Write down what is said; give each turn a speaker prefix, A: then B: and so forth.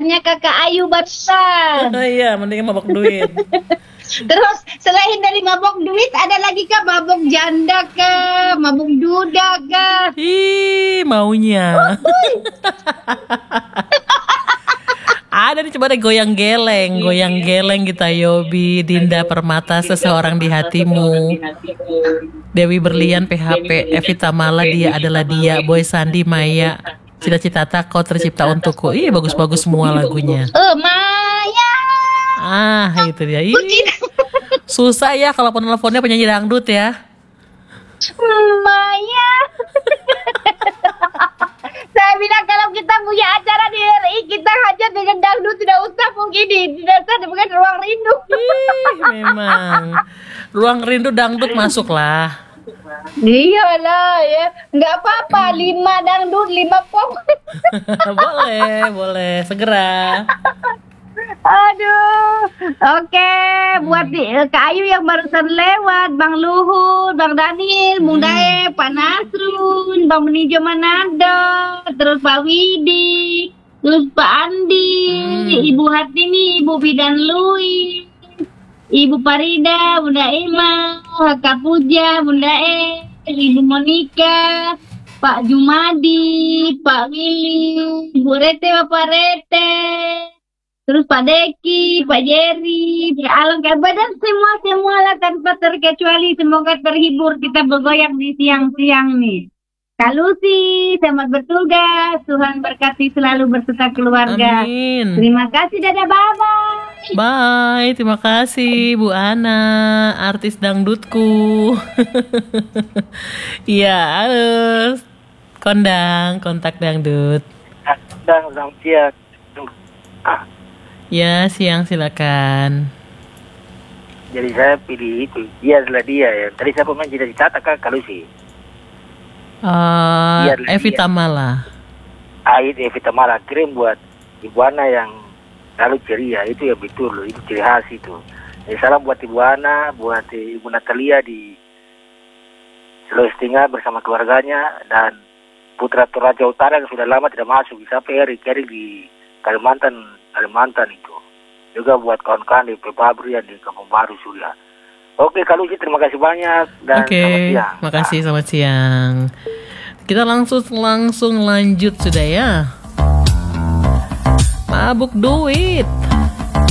A: pesannya Kakak Ayu barusan.
B: Iya, mending mabok duit.
A: Terus selain dari mabok duit, ada lagi kah mabok janda kah, mabok duda kah?
B: Ih, maunya. Ada nih, coba deh goyang geleng kita Yobi, Dinda Permata, seseorang di hatimu. Dewi Berlian PHP, Evita Mala, dia adalah dia, Boy Sandi Maya, cita-cita tak kau tercipta untukku. Ih, bagus-bagus semua lagunya.
A: Maya.
B: Ah, itu dia. Ih, susah ya kalau penelponnya penyanyi dangdut ya.
A: Maya. Saya bilang kalau kita punya acara di RI, kita hajat dengan dangdut, tidak usah mungkin tidak usah bukan ruang rindu.
B: Memang ruang rindu dangdut masuklah.
A: Iyalah ya, nggak apa-apa, 5 dangdut 5 pop.
B: boleh segera.
A: Aduh, oke, buat Kak Ayu yang barusan lewat, Bang Luhut, Bang Daniel, Bung Dae, Pak Nasrun, Bang Menijo Manado, terus Pak Widi, terus Pak Andi, Ibu Hartini, Ibu Bidan Lui, Ibu Parida, Bunda Emma, Kak Puja, Bunda Ibu Monika, Pak Jumadi, Pak Willy, Ibu Rete, Bapak Rete. Terus Pak Deki, Pak Jerry, Pak Alam, dan semua lah tanpa terkecuali. Semoga terhibur kita bergoyang di siang-siang nih. Kak Lucy, selamat bertugas. Tuhan berkati selalu berserta keluarga.
B: Amin.
A: Terima kasih, dadah, bye-bye.
B: Bye, terima kasih Bu Ana, artis dangdutku. Iya, halo. Kontak dangdut.
C: Selamat siang.
B: Ya, siang silakan.
C: Jadi saya pilih itu, dia adalah dia ya. Tadi saya pemain cita-cita Kak Kalusi.
B: Evita Mala.
C: Itu Evita Mala, kirim buat Ibu Ana yang selalu ceria, itu ya betul loh, itu ciri khas itu. Jadi salam buat Ibu Ana, buat Ibu Natalia di Sulawesi Tengah bersama keluarganya, dan Putra Toraja Utara yang sudah lama tidak masuk, sampai Erik di Kalimantan itu. Juga buat kawan-kawan di Pepabri yang di Kampung Baru Surya. Oke, Kalusi, terima kasih banyak dan selamat siang.
B: Makasih, selamat siang. Kita langsung lanjut sudah ya. Mabuk duit.